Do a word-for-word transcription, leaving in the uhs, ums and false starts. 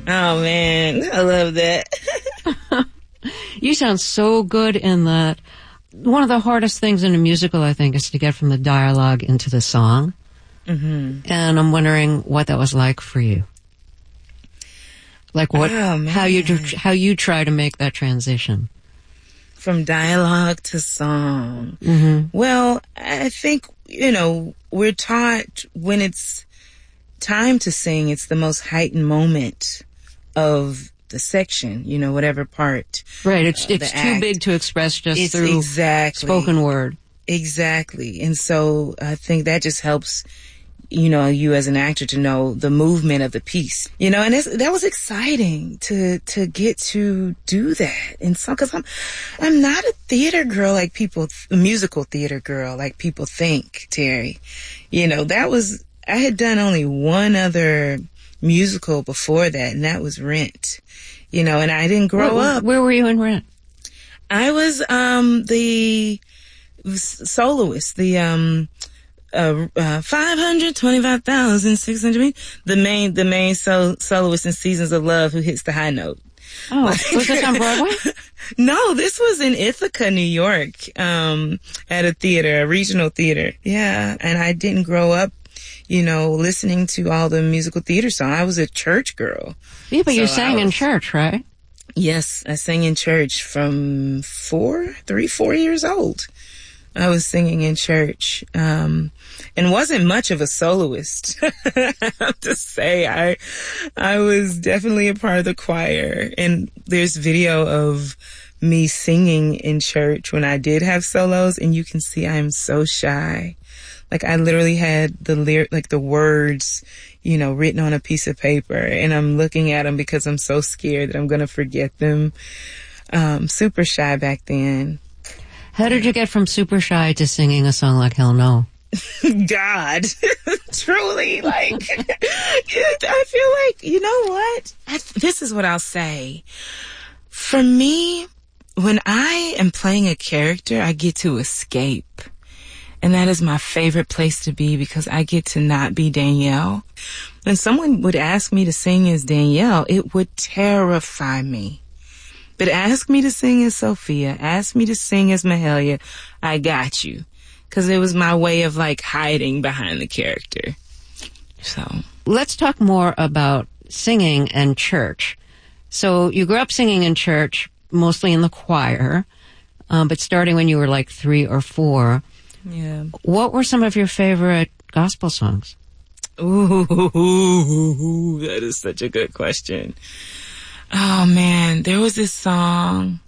Oh, man. I love that. You sound so good in that. One of the hardest things in a musical, I think, is to get from the dialogue into the song. Mm-hmm. And I'm wondering what that was like for you. Like what, oh, how you, how you try to make that transition. From dialogue to song. Mm-hmm. Well, I think, you know, we're taught when it's time to sing, it's the most heightened moment of the section, you know, whatever part. Right. It's, uh, it's too act. big to express just it's through exactly, spoken word. Exactly. And so I think that just helps, you know, you as an actor to know the movement of the piece, you know, and it's, that was exciting to, to get to do that. And so, cause I'm, I'm not a theater girl like people, a musical theater girl like people think, Terry. You know, that was, I had done only one other musical before that, and that was Rent, you know, and I didn't grow where, up. Where were you in Rent? I was, um, the soloist, the, um, Uh, uh, five hundred twenty-five thousand six hundred, the main, the main sol- soloist in Seasons of Love who hits the high note. Oh, was this on Broadway? No, this was in Ithaca, New York, um, at a theater, a regional theater. Yeah. And I didn't grow up, you know, listening to all the musical theater songs. I was a church girl. Yeah, but so you sang was, in church, right? Yes, I sang in church from four, three, four years old. I was singing in church, um, and wasn't much of a soloist. I have to say, I, I was definitely a part of the choir, and there's video of me singing in church when I did have solos, and you can see I'm so shy. Like I literally had the lyric, like the words, you know, written on a piece of paper, and I'm looking at them because I'm so scared that I'm going to forget them. Um, super shy back then. How did you get from super shy to singing a song like Hell No? God, truly, like, I feel like, you know what? I, this is what I'll say. For me, when I am playing a character, I get to escape. And that is my favorite place to be because I get to not be Danielle. When someone would ask me to sing as Danielle, it would terrify me. But ask me to sing as Sophia, ask me to sing as Mahalia, I got you. Cause it was my way of like hiding behind the character. So. Let's talk more about singing and church. So you grew up singing in church, mostly in the choir, um, but starting when you were like three or four. Yeah. What were some of your favorite gospel songs? Ooh, that is such a good question. Oh man, there was this song